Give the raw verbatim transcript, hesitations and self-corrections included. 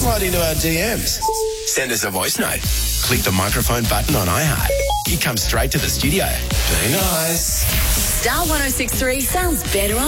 slide into our D Ms. Send us a voice note. Click the microphone button on iHeart. You come straight to the studio. Be nice. Star one oh six three sounds better on